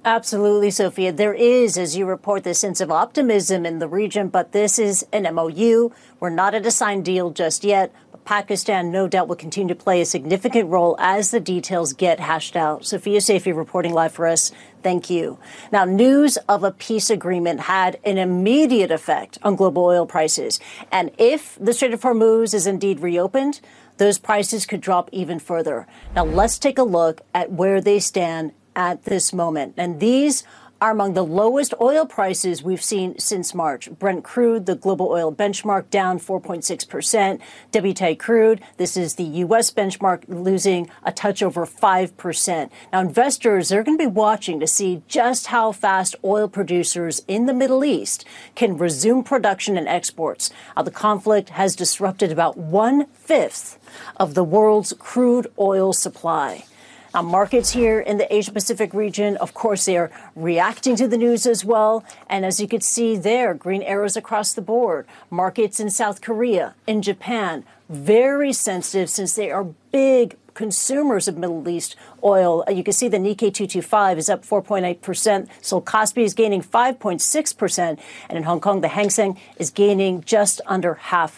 Absolutely, Sophia. There is, as you report, this sense of optimism in the region, but this is an MOU. We're not at a signed deal just yet. But Pakistan, no doubt, will continue to play a significant role as the details get hashed out. Sophia Saifi reporting live for us. Thank you. Now, news of a peace agreement had an immediate effect on global oil prices. And if the Strait of Hormuz is indeed reopened, those prices could drop even further. Now, let's take a look at where they stand at this moment. And these are among the lowest oil prices we've seen since March. Brent crude, the global oil benchmark, down 4.6%. WTI crude, this is the U.S. benchmark, losing a touch over 5%. Now, investors are going to be watching to see just how fast oil producers in the Middle East can resume production and exports. The conflict has disrupted about 1/5 of the world's crude oil supply. Markets here in the Asia-Pacific region, of course, they are reacting to the news as well. And as you can see there, green arrows across the board. Markets in South Korea, in Japan, very sensitive since they are big consumers of Middle East oil. You can see the Nikkei 225 is up 4.8%. Seoul Kospi is gaining 5.6%. And in Hong Kong, the Hang Seng is gaining just under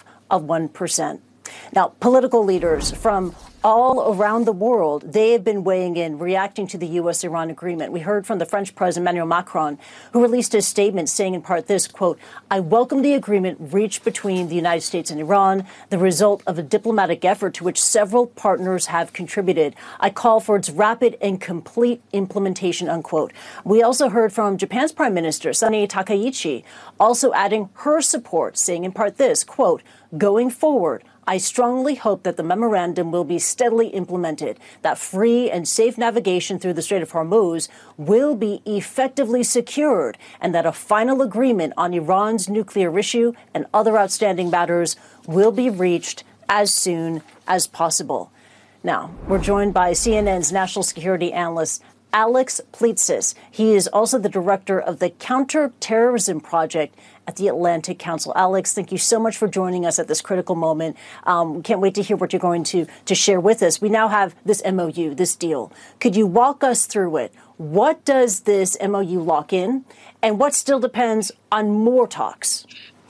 0.5%. Now, political leaders from all around the world, they have been weighing in, reacting to the U.S.-Iran agreement. We heard from the French President Emmanuel Macron, who released a statement saying in part this, quote, "I welcome the agreement reached between the United States and Iran, the result of a diplomatic effort to which several partners have contributed. I call for its rapid and complete implementation," unquote. We also heard from Japan's Prime Minister, Sani Takaichi, also adding her support, saying in part this, quote, "Going forward, I strongly hope that the memorandum will be steadily implemented, that free and safe navigation through the Strait of Hormuz will be effectively secured, and that a final agreement on Iran's nuclear issue and other outstanding matters will be reached as soon as possible." Now, we're joined by CNN's national security analyst, Alex Pleitsis. He is also the director of the Counterterrorism Project at the Atlantic Council. Alex, thank you so much for joining us at this critical moment. Can't wait to hear what you're going to share with us. We now have this MOU, this deal. Could you walk us through it? What does this MOU lock in, and what still depends on more talks?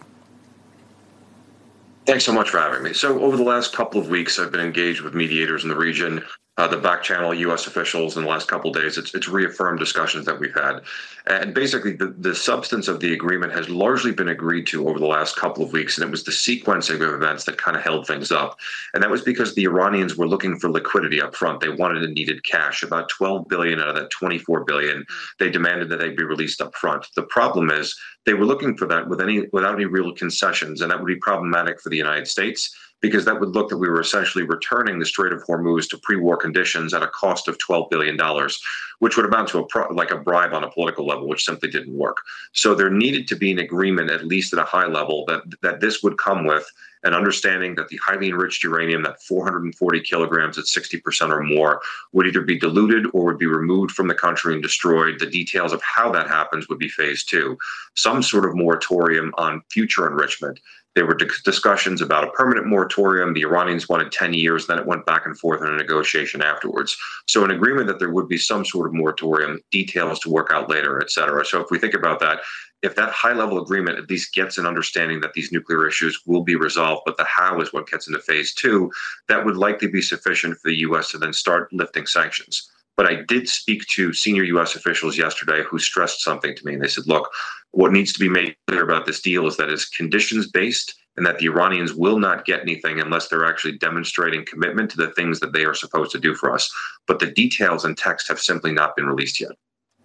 Thanks so much for having me. So over the last couple of weeks, I've been engaged with mediators in the region, the back channel U.S. officials in the last couple of days. It's reaffirmed discussions that we've had. And basically, the substance of the agreement has largely been agreed to over the last couple of weeks. And it was the sequencing of events that kind of held things up. And that was because the Iranians were looking for liquidity up front. They wanted and needed cash, about $12 billion out of that $24 billion. They demanded that they be released up front. The problem is they were looking for that without any real concessions. And that would be problematic for the United States, because that would look that we were essentially returning the Strait of Hormuz to pre-war conditions at a cost of $12 billion, which would amount to a bribe on a political level, which simply didn't work. So there needed to be an agreement, at least at a high level, that this would come with an understanding that the highly enriched uranium, that 440 kilograms at 60% or more, would either be diluted or would be removed from the country and destroyed. The details of how that happens would be phase two. Some sort of moratorium on future enrichment. There were discussions about a permanent moratorium. The Iranians wanted 10 years, then it went back and forth in a negotiation afterwards. So an agreement that there would be some sort of moratorium, details to work out later, et cetera. So if we think about that, if that high-level agreement at least gets an understanding that these nuclear issues will be resolved, but the how is what gets into phase two, that would likely be sufficient for the U.S. to then start lifting sanctions. But I did speak to senior U.S. officials yesterday who stressed something to me. And they said, look, what needs to be made clear about this deal is that it's conditions-based and that the Iranians will not get anything unless they're actually demonstrating commitment to the things that they are supposed to do for us. But the details and text have simply not been released yet.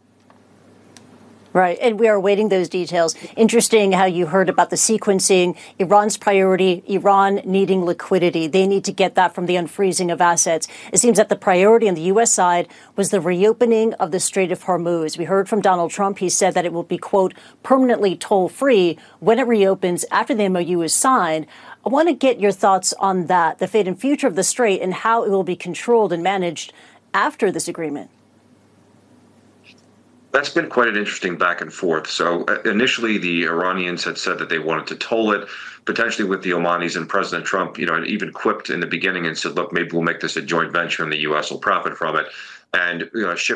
Right. And we are awaiting those details. Interesting how you heard about the sequencing. Iran's priority, Iran needing liquidity. They need to get that from the unfreezing of assets. It seems that the priority on the U.S. side was the reopening of the Strait of Hormuz. We heard from Donald Trump. He said that it will be, quote, permanently toll-free when it reopens after the MOU is signed. I want to get your thoughts on that, the fate and future of the Strait and how it will be controlled and managed after this agreement. That's been quite an interesting back and forth. So initially, the Iranians had said that they wanted to toll it, potentially with the Omanis, and President Trump, even quipped in the beginning and said, look, maybe we'll make this a joint venture and the U.S. will profit from it. And